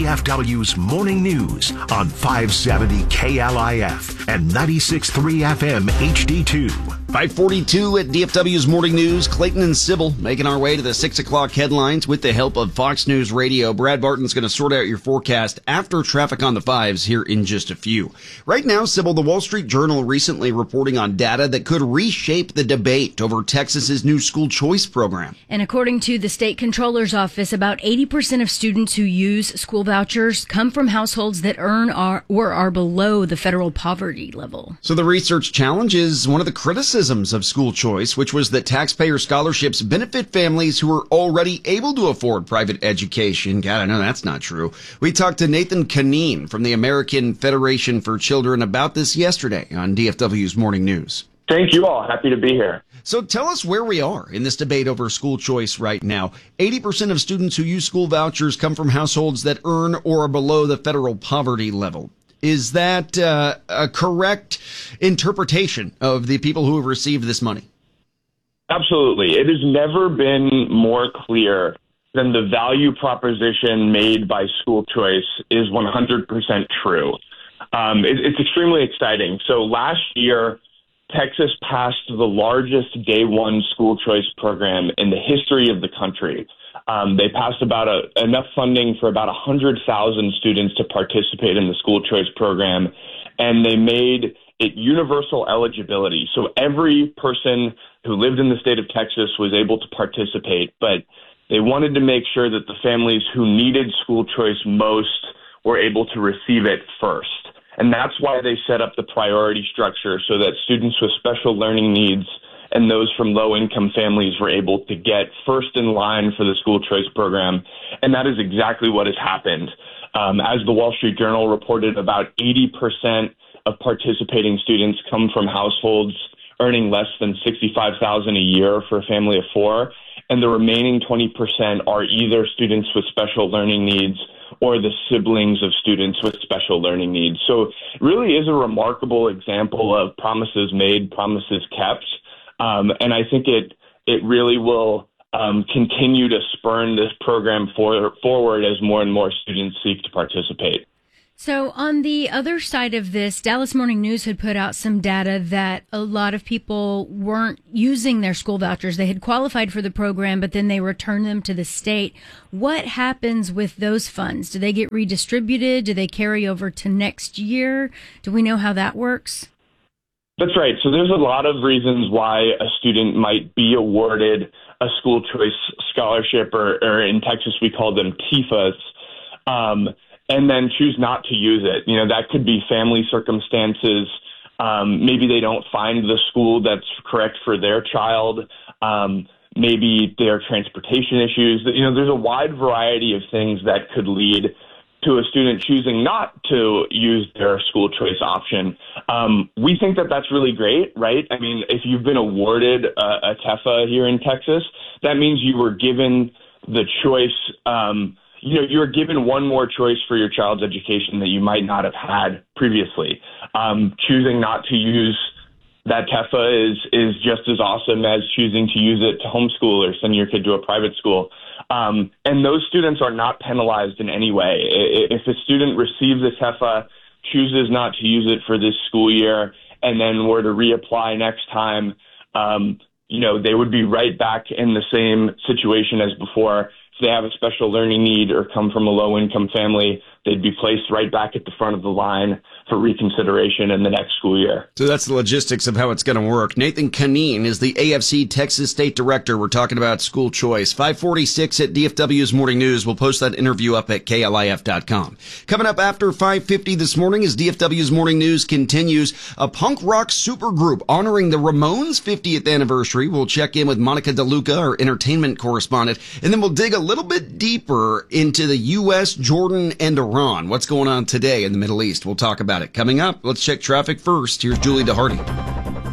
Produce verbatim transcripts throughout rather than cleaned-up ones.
D F W's Morning News on five seventy K L I F and ninety-six point three F M H D two. five forty-two at D F W's Morning News. Clayton and Sybil making our way to the six o'clock headlines with the help of Fox News Radio. Brad Barton's going to sort out your forecast after traffic on the fives here in just a few. Right now, Sybil, the Wall Street Journal recently reporting on data that could reshape the debate over Texas's new school choice program. And according to the state controller's office, about eighty percent of students who use school vouchers come from households that earn are, or are below the federal poverty level. So the research challenge is one of the criticisms of school choice, which was that taxpayer scholarships benefit families who are already able to afford private education. God, I know that's not true. We talked to Nathan Kaneen from the American Federation for Children about this yesterday on D F W's Morning News. Thank you all. Happy to be here. So tell us where we are in this debate over school choice right now. eighty percent of students who use school vouchers come from households that earn or are below the federal poverty level. Is that uh, a correct interpretation of the people who have received this money? Absolutely. It has never been more clear than the value proposition made by school choice is one hundred percent true. Um, it, it's extremely exciting. So last year, Texas passed the largest day one school choice program in the history of the country. Um, they passed about a, enough funding for about one hundred thousand students to participate in the school choice program, and they made it universal eligibility. So every person who lived in the state of Texas was able to participate, but they wanted to make sure that the families who needed school choice most were able to receive it first. And that's why they set up the priority structure so that students with special learning needs and those from low-income families were able to get first in line for the school choice program. And that is exactly what has happened. Um, as the Wall Street Journal reported, about eighty percent of participating students come from households earning less than sixty-five thousand dollars a year for a family of four. And the remaining twenty percent are either students with special learning needs or the siblings of students with special learning needs. So it really is a remarkable example of promises made, promises kept. Um, and I think it it really will um, continue to spurn this program for, forward as more and more students seek to participate. So on the other side of this, Dallas Morning News had put out some data that a lot of people weren't using their school vouchers. They had qualified for the program, but then they returned them to the state. What happens with those funds? Do they get redistributed? Do they carry over to next year? Do we know how that works? That's right. So there's a lot of reasons why a student might be awarded a school choice scholarship, or, or in Texas we call them T I F As. Um, and then choose not to use it. You know, that could be family circumstances. Um, maybe they don't find the school that's correct for their child. Um, maybe there are transportation issues. You know, there's a wide variety of things that could lead to a student choosing not to use their school choice option. Um, we think that that's really great, right? I mean, if you've been awarded a, a T E F A here in Texas, that means you were given the choice, um, you know, you're given one more choice for your child's education that you might not have had previously. Um, choosing not to use that T E F A is is just as awesome as choosing to use it to homeschool or send your kid to a private school. Um, and those students are not penalized in any way. If a student receives a T E F A, chooses not to use it for this school year, and then were to reapply next time, um, you know, they would be right back in the same situation as before. If they have a special learning need or come from a low-income family, they'd be placed right back at the front of the line for reconsideration in the next school year. So that's the logistics of how it's going to work. Nathan Kaneen is the A F C Texas State Director. We're talking about school choice. five forty-six at D F W's Morning News. We'll post that interview up at K L I F dot com. Coming up after five fifty this morning as D F W's Morning News continues, a punk rock supergroup honoring the Ramones' fiftieth anniversary. We'll check in with Monica DeLuca, our entertainment correspondent, and then we'll dig a little bit deeper into the U S, Jordan, and Iran. What's going on today in the Middle East? We'll talk about it coming up. Let's check traffic first. Here's Julie DeHardy.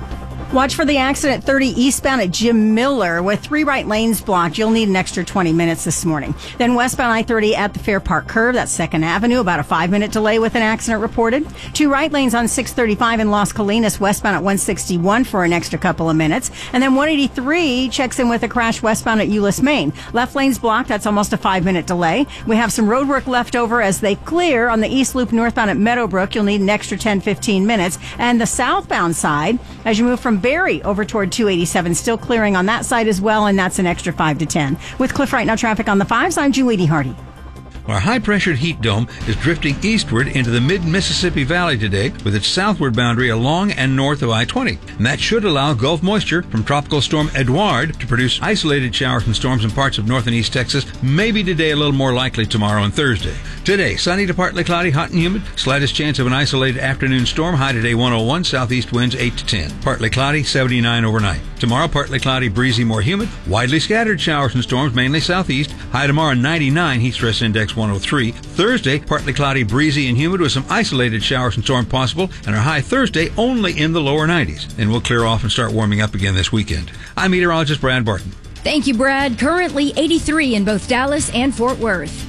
Watch for the accident thirty eastbound at Jim Miller with three right lanes blocked. You'll need an extra twenty minutes this morning. Then westbound I thirty at the Fair Park curve, that's second Avenue, about a five-minute delay with an accident reported. Two right lanes on six thirty-five in Las Colinas, westbound at one sixty-one for an extra couple of minutes. And then one eighty-three checks in with a crash westbound at Euless, Maine. Left lane's blocked, that's almost a five-minute delay. We have some road work left over as they clear on the East Loop northbound at Meadowbrook. You'll need an extra ten, fifteen minutes. And the southbound side, as you move from Barry over toward two eighty-seven, still clearing on that side as well, and that's an extra five to ten. With Cliff Right Now traffic on the fives, I'm Julie Hardy. Our high-pressured heat dome is drifting eastward into the mid-Mississippi Valley today with its southward boundary along and north of I twenty. And that should allow Gulf moisture from Tropical Storm Edouard to produce isolated showers and storms in parts of north and east Texas, maybe today a little more likely tomorrow and Thursday. Today, sunny to partly cloudy, hot and humid, slightest chance of an isolated afternoon storm, high today one oh one, southeast winds eight to ten. Partly cloudy, seventy-nine overnight. Tomorrow, partly cloudy, breezy, more humid, widely scattered showers and storms, mainly southeast, high tomorrow ninety-nine, heat stress index one oh three. Thursday, partly cloudy, breezy, and humid with some isolated showers and storms possible, and our high Thursday only in the lower nineties. And we'll clear off and start warming up again this weekend. I'm meteorologist Brad Barton. Thank you, Brad. Currently eighty-three in both Dallas and Fort Worth.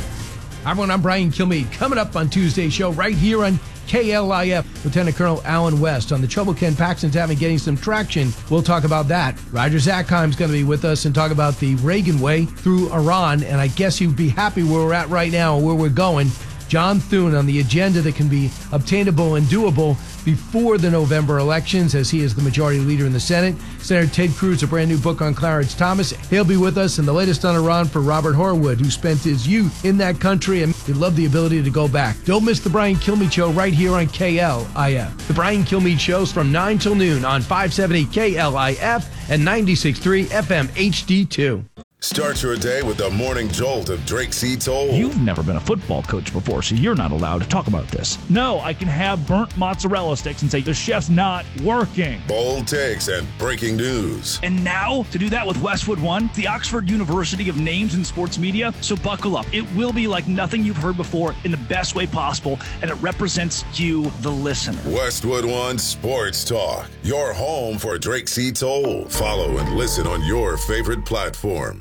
Hi, everyone. I'm Brian Kilmeade. Coming up on Tuesday's show right here on K L I F, Lieutenant Colonel Alan West on the trouble Ken Paxton's having getting some traction. We'll talk about that. Roger Zakheim's going to be with us and talk about the Reagan way through Iran, and I guess you'd be happy where we're at right now and where we're going. John Thune on the agenda that can be obtainable and doable before the November elections, as he is the majority leader in the Senate. Senator Ted Cruz, a brand new book on Clarence Thomas. He'll be with us, and the latest on Iran for Robert Horwood, who spent his youth in that country and he loved the ability to go back. Don't miss the Brian Kilmeade Show right here on K L I F. The Brian Kilmeade Show's from nine till noon on five seventy K L I F and ninety-six point three F M H D two. Start your day with the morning jolt of Drake C. Toll. You've never been a football coach before, so you're not allowed to talk about this. No, I can have burnt mozzarella sticks and say the chef's not working. Bold takes and breaking news. And now, to do that with Westwood One, the Oxford University of Names in Sports Media. So buckle up. It will be like nothing you've heard before in the best way possible, and it represents you, the listener. Westwood One Sports Talk, your home for Drake C. Toll. Follow and listen on your favorite platform.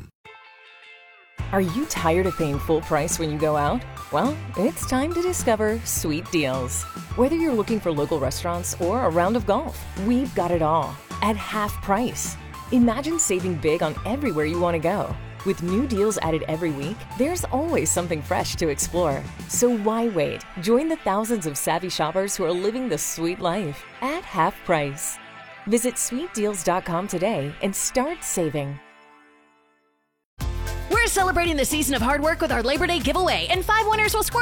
Are you tired of paying full price when you go out? Well, it's time to discover Sweet Deals. Whether you're looking for local restaurants or a round of golf, we've got it all at half price. Imagine saving big on everywhere you want to go. With new deals added every week, there's always something fresh to explore. So why wait? Join the thousands of savvy shoppers who are living the sweet life at half price. Visit sweet deals dot com today and start saving. We're celebrating the season of hard work with our Labor Day giveaway, and five winners will score